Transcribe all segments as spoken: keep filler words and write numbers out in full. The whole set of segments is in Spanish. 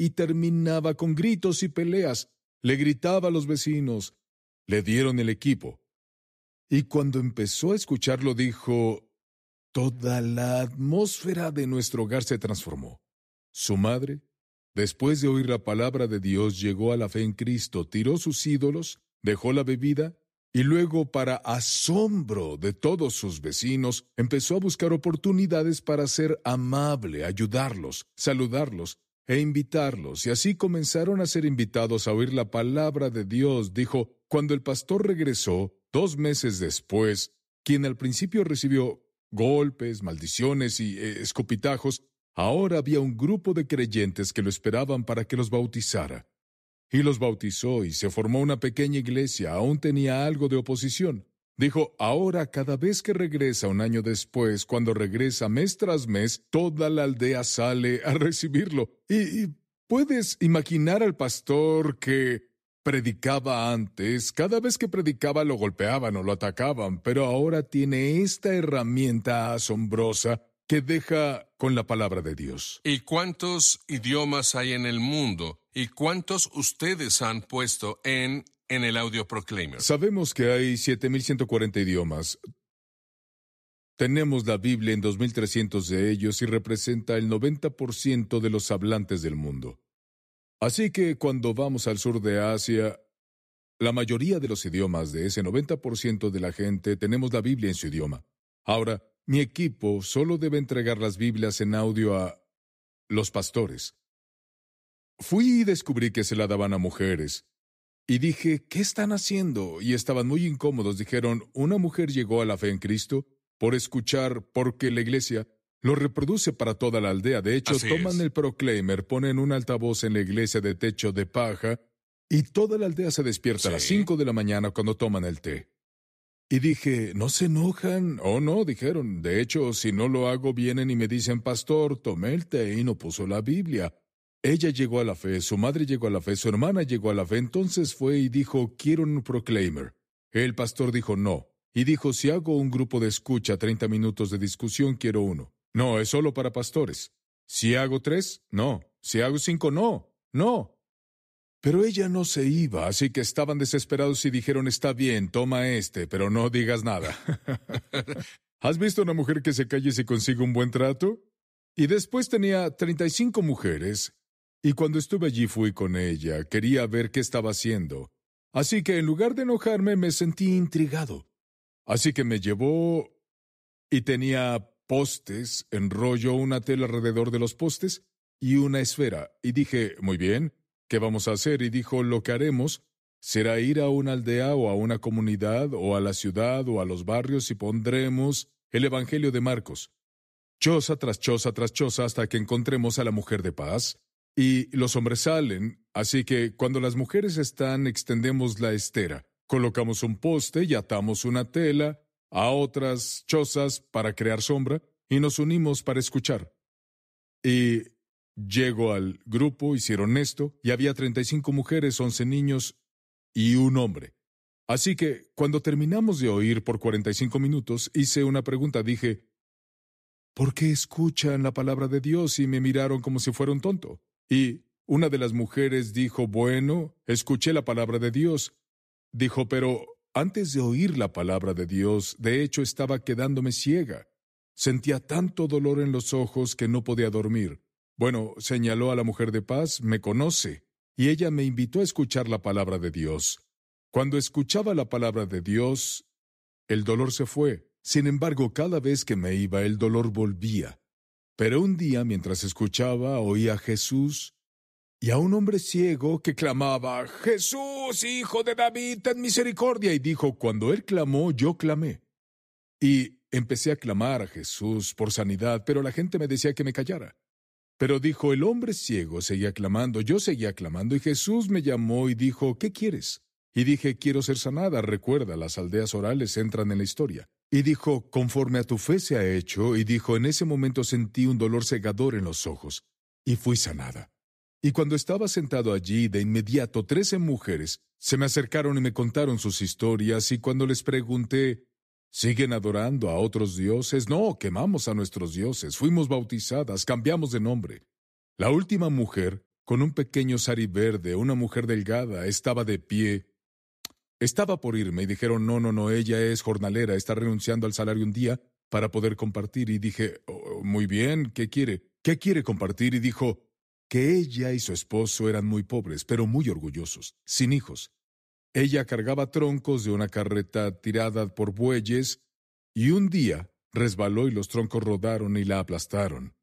y terminaba con gritos y peleas. Le gritaba a los vecinos. Le dieron el equipo. Y cuando empezó a escucharlo dijo, toda la atmósfera de nuestro hogar se transformó. Su madre, después de oír la palabra de Dios, llegó a la fe en Cristo, tiró sus ídolos, dejó la bebida, y luego, para asombro de todos sus vecinos, empezó a buscar oportunidades para ser amable, ayudarlos, saludarlos e invitarlos, y así comenzaron a ser invitados a oír la palabra de Dios. Dijo, cuando el pastor regresó, dos meses después, quien al principio recibió golpes, maldiciones y eh, escopitajos, ahora había un grupo de creyentes que lo esperaban para que los bautizara. Y los bautizó y se formó una pequeña iglesia. Aún tenía algo de oposición. Dijo, ahora cada vez que regresa un año después, cuando regresa mes tras mes, toda la aldea sale a recibirlo. Y, y puedes imaginar al pastor que predicaba antes. Cada vez que predicaba lo golpeaban o lo atacaban, pero ahora tiene esta herramienta asombrosa que deja con la palabra de Dios. ¿Y cuántos idiomas hay en el mundo? ¿Y cuántos ustedes han puesto en, en el Audio Proclaimer? Sabemos que hay siete mil ciento cuarenta idiomas. Tenemos la Biblia en dos mil trescientos de ellos y representa el noventa por ciento de los hablantes del mundo. Así que cuando vamos al sur de Asia, la mayoría de los idiomas de ese noventa por ciento de la gente tenemos la Biblia en su idioma. Ahora, mi equipo solo debe entregar las Biblias en audio a los pastores. Fui y descubrí que se la daban a mujeres. Y dije, ¿qué están haciendo? Y estaban muy incómodos. Dijeron, una mujer llegó a la fe en Cristo por escuchar, porque la iglesia lo reproduce para toda la aldea. De hecho, Así toman es. el Proclaimer, ponen un altavoz en la iglesia de techo de paja, y toda la aldea se despierta Sí. a las cinco de la mañana cuando toman el té. Y dije, ¿no se enojan? Oh, no, dijeron. De hecho, si no lo hago, vienen y me dicen, pastor, tomé el té y no puso la Biblia. Ella llegó a la fe, su madre llegó a la fe, su hermana llegó a la fe, entonces fue y dijo, quiero un Proclaimer. El pastor dijo, no. Y dijo, si hago un grupo de escucha, treinta minutos de discusión, quiero uno. No, es solo para pastores. Si hago tres, no. Si hago cinco, no. No. Pero ella no se iba, así que estaban desesperados y dijeron, está bien, toma este, pero no digas nada. ¿Has visto una mujer que se calle y se consigue un buen trato? Y después tenía treinta y cinco mujeres, y cuando estuve allí fui con ella, quería ver qué estaba haciendo. Así que en lugar de enojarme me sentí intrigado. Así que me llevó y tenía postes, enrolló una tela alrededor de los postes y una esfera. Y dije, muy bien, ¿qué vamos a hacer? Y dijo, lo que haremos será ir a una aldea o a una comunidad o a la ciudad o a los barrios y pondremos el Evangelio de Marcos, choza tras choza tras choza hasta que encontremos a la mujer de paz. Y los hombres salen, así que cuando las mujeres están, extendemos la estera, colocamos un poste y atamos una tela a otras chozas para crear sombra y nos unimos para escuchar. Y llego al grupo, hicieron esto, y había treinta y cinco mujeres, once niños y un hombre. Así que, cuando terminamos de oír por cuarenta y cinco minutos, hice una pregunta. Dije, ¿por qué escuchan la palabra de Dios? Y me miraron como si fuera un tonto. Y una de las mujeres dijo, bueno, escuché la palabra de Dios. Dijo, pero antes de oír la palabra de Dios, de hecho estaba quedándome ciega. Sentía tanto dolor en los ojos que no podía dormir. Bueno, señaló a la mujer de paz, me conoce, y ella me invitó a escuchar la palabra de Dios. Cuando escuchaba la palabra de Dios, el dolor se fue. Sin embargo, cada vez que me iba, el dolor volvía. Pero un día, mientras escuchaba, oí a Jesús y a un hombre ciego que clamaba, Jesús, hijo de David, ten misericordia. Y dijo, cuando él clamó, yo clamé. Y empecé a clamar a Jesús por sanidad, pero la gente me decía que me callara. Pero dijo, el hombre ciego seguía clamando, yo seguía clamando, y Jesús me llamó y dijo, ¿qué quieres? Y dije, quiero ser sanada. Recuerda, las aldeas orales entran en la historia. Y dijo, conforme a tu fe se ha hecho. Y dijo, en ese momento sentí un dolor cegador en los ojos, y fui sanada. Y cuando estaba sentado allí, de inmediato, trece mujeres se me acercaron y me contaron sus historias, y cuando les pregunté, ¿siguen adorando a otros dioses? No, quemamos a nuestros dioses, fuimos bautizadas, cambiamos de nombre. La última mujer con un pequeño sari verde, una mujer delgada, estaba de pie. Estaba por irme y dijeron, no, no, no, ella es jornalera, está renunciando al salario un día para poder compartir. Y dije, oh, muy bien, ¿qué quiere? ¿Qué quiere compartir? Y dijo que ella y su esposo eran muy pobres, pero muy orgullosos, sin hijos. Ella cargaba troncos de una carreta tirada por bueyes y un día resbaló y los troncos rodaron y la aplastaron.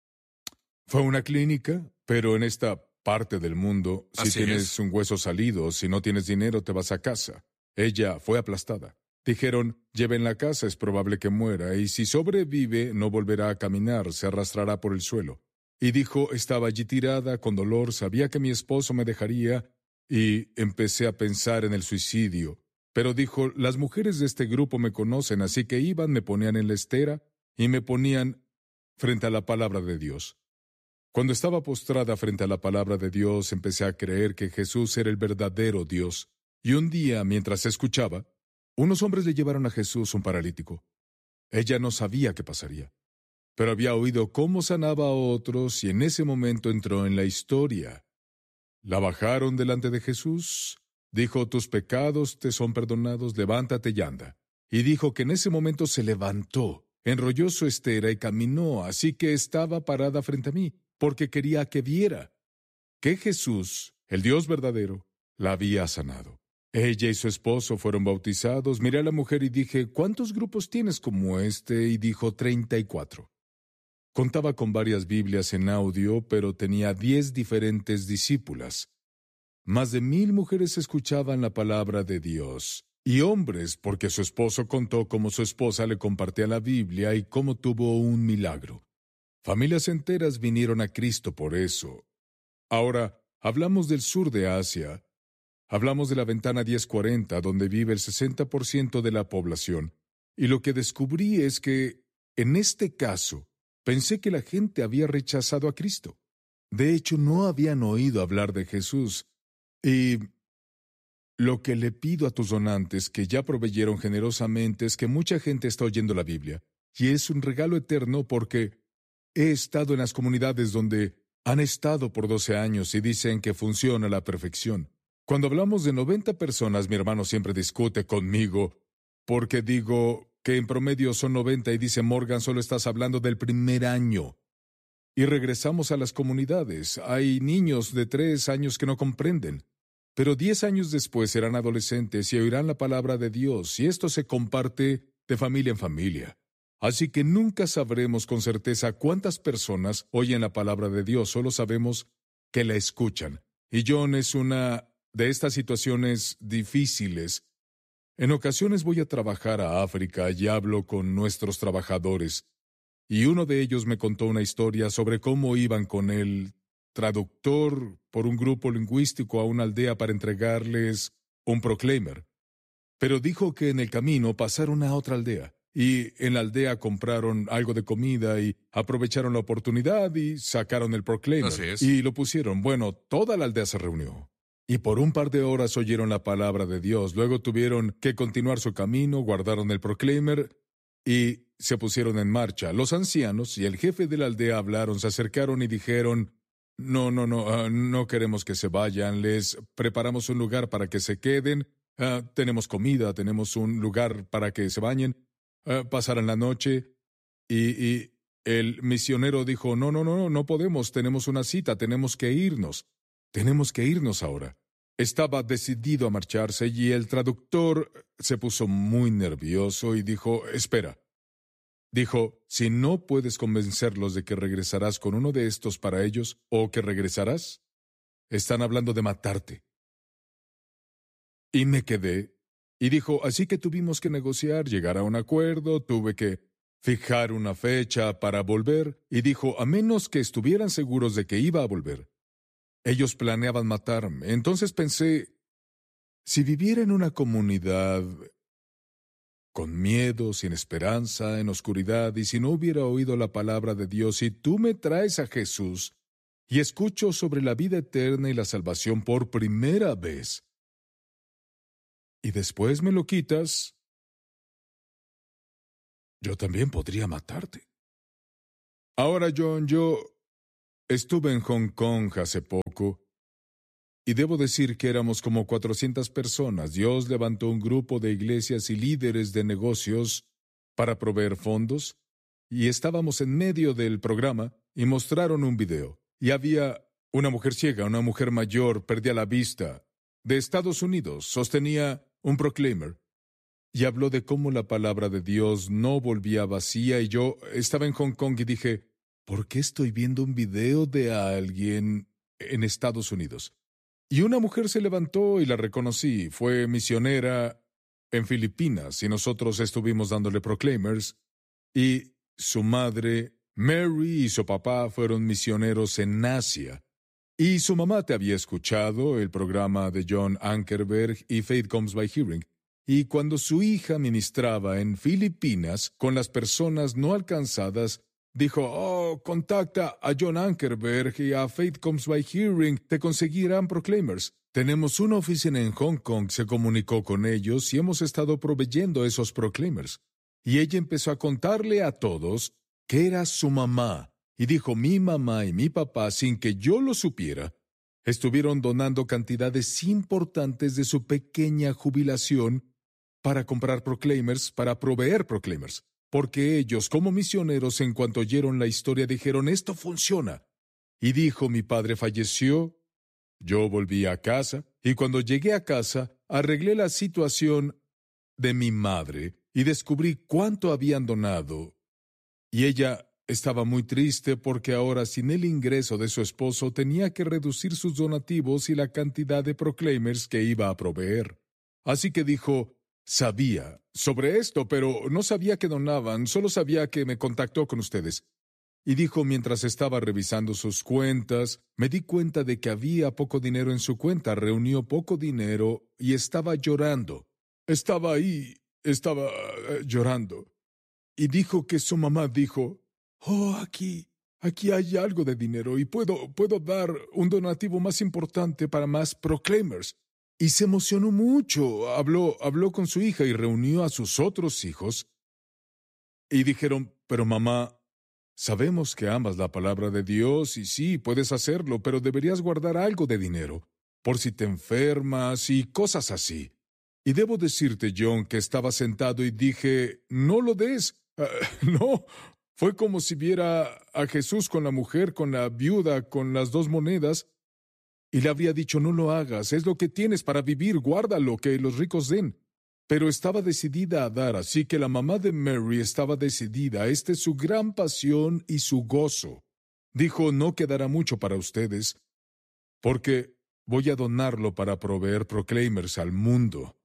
Fue una clínica, pero en esta parte del mundo, si Así tienes es. un hueso salido, si no tienes dinero, te vas a casa. Ella fue aplastada. Dijeron, llévenla a casa, es probable que muera, y si sobrevive, no volverá a caminar, se arrastrará por el suelo. Y dijo, estaba allí tirada, con dolor, sabía que mi esposo me dejaría, y empecé a pensar en el suicidio. Pero dijo, las mujeres de este grupo me conocen, así que iban, me ponían en la estera, y me ponían frente a la palabra de Dios. Cuando estaba postrada frente a la palabra de Dios, empecé a creer que Jesús era el verdadero Dios. Y un día, mientras escuchaba, unos hombres le llevaron a Jesús un paralítico. Ella no sabía qué pasaría, pero había oído cómo sanaba a otros y en ese momento entró en la historia. La bajaron delante de Jesús, dijo, tus pecados te son perdonados, levántate y anda. Y dijo que en ese momento se levantó, enrolló su estera y caminó, así que estaba parada frente a mí, porque quería que viera que Jesús, el Dios verdadero, la había sanado. Ella y su esposo fueron bautizados. Miré a la mujer y dije, ¿cuántos grupos tienes como este? Y dijo, treinta y cuatro. Contaba con varias Biblias en audio, pero tenía diez diferentes discípulas. Más de mil mujeres escuchaban la palabra de Dios, y hombres, porque su esposo contó cómo su esposa le compartía la Biblia y cómo tuvo un milagro. Familias enteras vinieron a Cristo por eso. Ahora, hablamos del sur de Asia. Hablamos de la ventana diez cuarenta, donde vive el sesenta por ciento de la población. Y lo que descubrí es que, en este caso, pensé que la gente había rechazado a Cristo. De hecho, no habían oído hablar de Jesús. Y lo que le pido a tus donantes, que ya proveyeron generosamente, es que mucha gente está oyendo la Biblia. Y es un regalo eterno porque he estado en las comunidades donde han estado por doce años y dicen que funciona a la perfección. Cuando hablamos de noventa personas, mi hermano siempre discute conmigo porque digo que en promedio son noventa y dice, Morgan, solo estás hablando del primer año. Y regresamos a las comunidades. Hay niños de tres años que no comprenden, pero diez años después serán adolescentes y oirán la palabra de Dios, y esto se comparte de familia en familia. Así que nunca sabremos con certeza cuántas personas oyen la palabra de Dios, solo sabemos que la escuchan. Y John es una de estas situaciones difíciles. En ocasiones voy a trabajar a África y hablo con nuestros trabajadores, y uno de ellos me contó una historia sobre cómo iban con el traductor por un grupo lingüístico a una aldea para entregarles un proclaimer. Pero dijo que en el camino pasaron a otra aldea, y en la aldea compraron algo de comida y aprovecharon la oportunidad y sacaron el proclaimer. Así es. Y lo pusieron. Bueno, toda la aldea se reunió. Y por un par de horas oyeron la palabra de Dios. Luego tuvieron que continuar su camino, guardaron el proclaimer y se pusieron en marcha. Los ancianos y el jefe de la aldea hablaron, se acercaron y dijeron, no, no, no, uh, no queremos que se vayan, les preparamos un lugar para que se queden, uh, tenemos comida, tenemos un lugar para que se bañen, uh, pasaran la noche. Y, y el misionero dijo, no, no, no, no podemos, tenemos una cita, tenemos que irnos, tenemos que irnos ahora. Estaba decidido a marcharse y el traductor se puso muy nervioso y dijo, espera. Dijo, si no puedes convencerlos de que regresarás con uno de estos para ellos o que regresarás, están hablando de matarte. Y me quedé. Y dijo, así que tuvimos que negociar, llegar a un acuerdo, tuve que fijar una fecha para volver. Y dijo, a menos que estuvieran seguros de que iba a volver. Ellos planeaban matarme. Entonces pensé, si viviera en una comunidad con miedo, sin esperanza, en oscuridad, y si no hubiera oído la palabra de Dios, y tú me traes a Jesús, y escucho sobre la vida eterna y la salvación por primera vez, y después me lo quitas, yo también podría matarte. Ahora, John, yo Estuve en Hong Kong hace poco y debo decir que éramos como cuatrocientas personas. Dios levantó un grupo de iglesias y líderes de negocios para proveer fondos y estábamos en medio del programa y mostraron un video. Y había una mujer ciega, una mujer mayor, perdía la vista, de Estados Unidos, sostenía un proclaimer y habló de cómo la palabra de Dios no volvía vacía y yo estaba en Hong Kong y dije, ¿por qué estoy viendo un video de alguien en Estados Unidos? Y una mujer se levantó y la reconocí. Fue misionera en Filipinas y nosotros estuvimos dándole proclaimers. Y su madre, Mary, y su papá fueron misioneros en Asia. Y su mamá te había escuchado el programa de John Ankerberg y Faith Comes by Hearing. Y cuando su hija ministraba en Filipinas con las personas no alcanzadas, dijo, oh, contacta a John Ankerberg y a Faith Comes by Hearing, te conseguirán proclaimers. Tenemos una oficina en Hong Kong, se comunicó con ellos y hemos estado proveyendo esos proclaimers. Y ella empezó a contarle a todos que era su mamá. Y dijo, mi mamá y mi papá, sin que yo lo supiera, estuvieron donando cantidades importantes de su pequeña jubilación para comprar proclaimers, para proveer proclaimers. Porque ellos, como misioneros, en cuanto oyeron la historia, dijeron, esto funciona. Y dijo, mi padre falleció, yo volví a casa, y cuando llegué a casa, arreglé la situación de mi madre, y descubrí cuánto habían donado. Y ella estaba muy triste porque ahora, sin el ingreso de su esposo, tenía que reducir sus donativos y la cantidad de proclaimers que iba a proveer. Así que dijo, sabía sobre esto, pero no sabía que donaban, solo sabía que me contactó con ustedes. Y dijo, mientras estaba revisando sus cuentas, me di cuenta de que había poco dinero en su cuenta, reunió poco dinero y estaba llorando. Estaba ahí, estaba uh, llorando. Y dijo que su mamá dijo, oh, aquí, aquí hay algo de dinero y puedo, puedo dar un donativo más importante para más proclaimers. Y se emocionó mucho, habló, habló con su hija y reunió a sus otros hijos. Y dijeron, pero mamá, sabemos que amas la palabra de Dios y sí, puedes hacerlo, pero deberías guardar algo de dinero, por si te enfermas y cosas así. Y debo decirte, John, que estaba sentado y dije, no lo des. Uh, no, fue como si viera a Jesús con la mujer, con la viuda, con las dos monedas, y le habría dicho, no lo hagas, es lo que tienes para vivir, guárdalo, que los ricos den. Pero estaba decidida a dar, así que la mamá de Mary estaba decidida, esta es su gran pasión y su gozo. Dijo, no quedará mucho para ustedes, porque voy a donarlo para proveer proclaimers al mundo.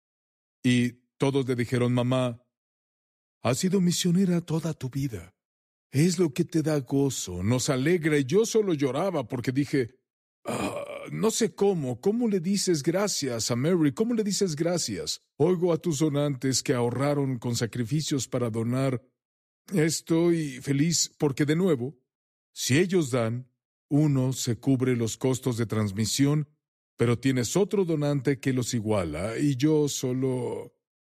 Y todos le dijeron, mamá, has sido misionera toda tu vida. Es lo que te da gozo, nos alegra, y yo solo lloraba porque dije, ah, no sé cómo, ¿cómo le dices gracias a Mary? ¿Cómo le dices gracias? Oigo a tus donantes que ahorraron con sacrificios para donar. Estoy feliz porque, de nuevo, si ellos dan, uno se cubre los costos de transmisión, pero tienes otro donante que los iguala, y yo solo...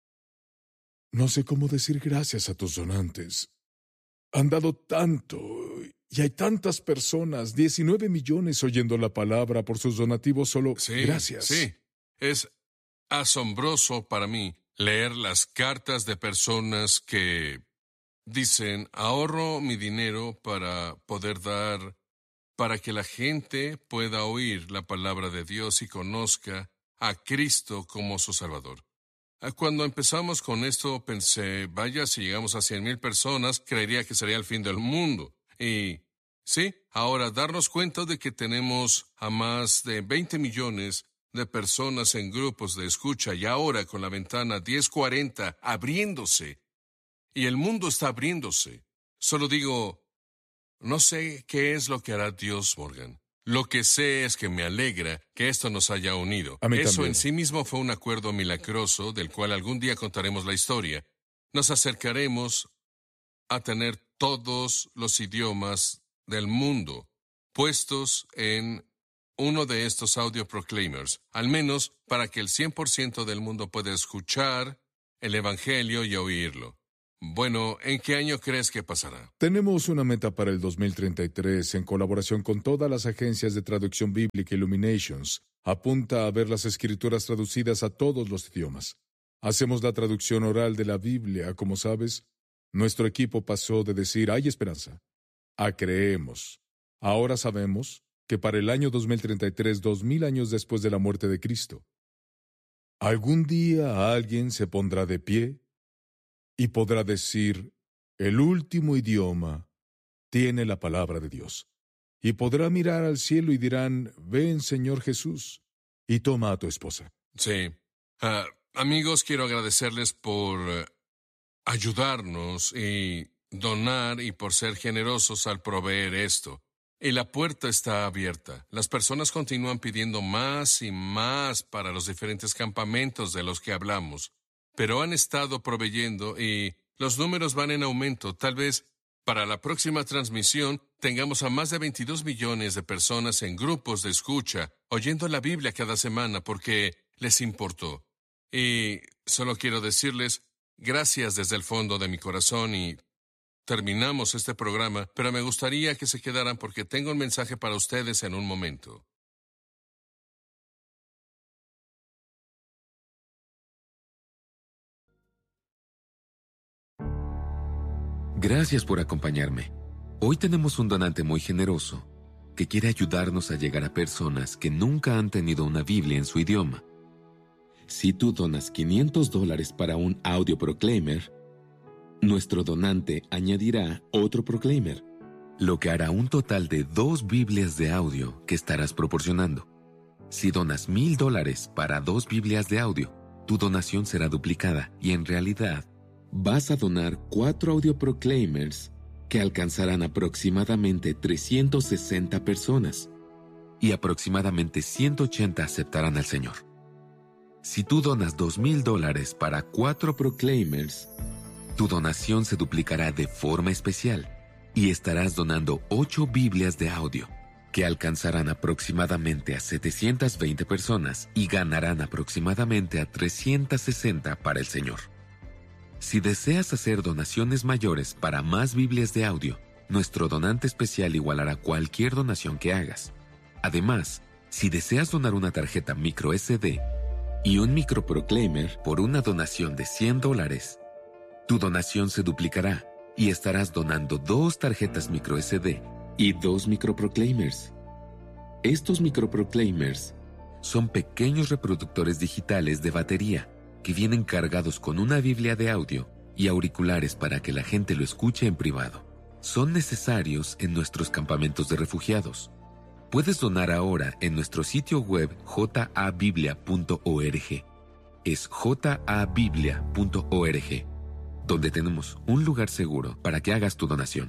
No sé cómo decir gracias a tus donantes. Han dado tanto, y hay tantas personas, diecinueve millones oyendo la palabra por sus donativos, solo Sí, gracias. Sí, es asombroso para mí leer las cartas de personas que dicen, ahorro mi dinero para poder dar, para que la gente pueda oír la palabra de Dios y conozca a Cristo como su Salvador. Cuando empezamos con esto pensé, vaya, si llegamos a cien mil personas, creería que sería el fin del mundo. Y sí, ahora darnos cuenta de que tenemos a más de veinte millones de personas en grupos de escucha y ahora con la ventana diez cuarenta abriéndose y el mundo está abriéndose. Solo digo, no sé qué es lo que hará Dios, Morgan. Lo que sé es que me alegra que esto nos haya unido. A mí Eso también. en sí mismo fue un acuerdo milagroso del cual algún día contaremos la historia. Nos acercaremos a tener todos los idiomas del mundo puestos en uno de estos audio proclaimers, al menos para que el cien por ciento del mundo pueda escuchar el Evangelio y oírlo. Bueno, ¿en qué año crees que pasará? Tenemos una meta para el dos mil treinta y tres en colaboración con todas las agencias de traducción bíblica Illuminations. Apunta a ver las escrituras traducidas a todos los idiomas. Hacemos la traducción oral de la Biblia, como sabes. Nuestro equipo pasó de decir «hay esperanza» a «creemos». Ahora sabemos que para el año dos mil treinta y tres, dos mil años después de la muerte de Cristo, algún día alguien se pondrá de pie y podrá decir, el último idioma tiene la palabra de Dios. Y podrá mirar al cielo y dirán, ven, Señor Jesús, y toma a tu esposa. Sí. Uh, amigos, quiero agradecerles por uh, ayudarnos y donar y por ser generosos al proveer esto. Y la puerta está abierta. Las personas continúan pidiendo más y más para los diferentes campamentos de los que hablamos, pero han estado proveyendo y los números van en aumento. Tal vez para la próxima transmisión tengamos a más de veintidós millones de personas en grupos de escucha, oyendo la Biblia cada semana porque les importó. Y solo quiero decirles gracias desde el fondo de mi corazón y terminamos este programa, pero me gustaría que se quedaran porque tengo un mensaje para ustedes en un momento. Gracias por acompañarme. Hoy tenemos un donante muy generoso que quiere ayudarnos a llegar a personas que nunca han tenido una Biblia en su idioma. Si tú donas quinientos dólares para un audio proclaimer, nuestro donante añadirá otro proclaimer, lo que hará un total de dos Biblias de audio que estarás proporcionando. Si donas mil dólares para dos Biblias de audio, tu donación será duplicada y en realidad vas a donar cuatro audio proclaimers que alcanzarán aproximadamente trescientas sesenta personas y aproximadamente ciento ochenta aceptarán al Señor. Si tú donas dos mil dólares para cuatro proclaimers, tu donación se duplicará de forma especial y estarás donando ocho Biblias de audio que alcanzarán aproximadamente a setecientas veinte personas y ganarán aproximadamente a trescientas sesenta para el Señor. Si deseas hacer donaciones mayores para más Biblias de audio, nuestro donante especial igualará cualquier donación que hagas. Además, si deseas donar una tarjeta micro ese de y un microproclaimer por una donación de cien dólares, tu donación se duplicará y estarás donando dos tarjetas micro ese de y dos microproclaimers. Estos microproclaimers son pequeños reproductores digitales de batería que vienen cargados con una Biblia de audio y auriculares para que la gente lo escuche en privado. Son necesarios en nuestros campamentos de refugiados. Puedes donar ahora en nuestro sitio web j a biblia punto org. Es j a biblia punto org, donde tenemos un lugar seguro para que hagas tu donación.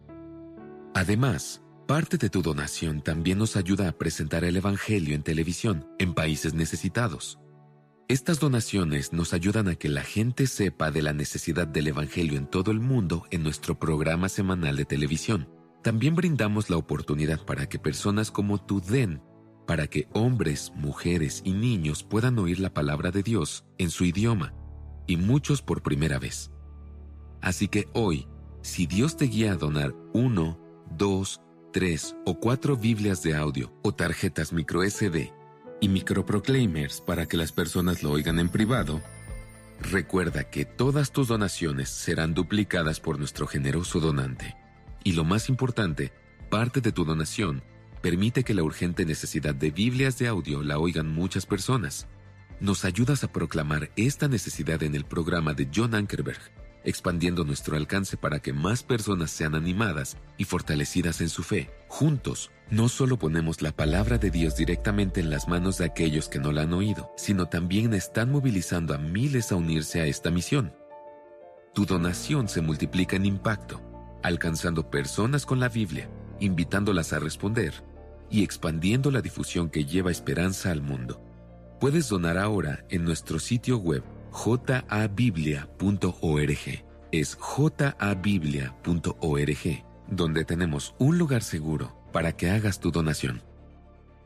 Además, parte de tu donación también nos ayuda a presentar el Evangelio en televisión en países necesitados. Estas donaciones nos ayudan a que la gente sepa de la necesidad del Evangelio en todo el mundo en nuestro programa semanal de televisión. También brindamos la oportunidad para que personas como tú den, para que hombres, mujeres y niños puedan oír la palabra de Dios en su idioma, y muchos por primera vez. Así que hoy, si Dios te guía a donar uno, dos, tres o cuatro Biblias de audio o tarjetas micro ese de y microproclaimers para que las personas lo oigan en privado, recuerda que todas tus donaciones serán duplicadas por nuestro generoso donante. Y lo más importante, parte de tu donación permite que la urgente necesidad de Biblias de audio la oigan muchas personas. Nos ayudas a proclamar esta necesidad en el programa de John Ankerberg, expandiendo nuestro alcance para que más personas sean animadas y fortalecidas en su fe. Juntos, no solo ponemos la palabra de Dios directamente en las manos de aquellos que no la han oído, sino también están movilizando a miles a unirse a esta misión. Tu donación se multiplica en impacto, alcanzando personas con la Biblia, invitándolas a responder y expandiendo la difusión que lleva esperanza al mundo. Puedes donar ahora en nuestro sitio web j a biblia punto org. Es j a biblia punto org, donde tenemos un lugar seguro para que hagas tu donación.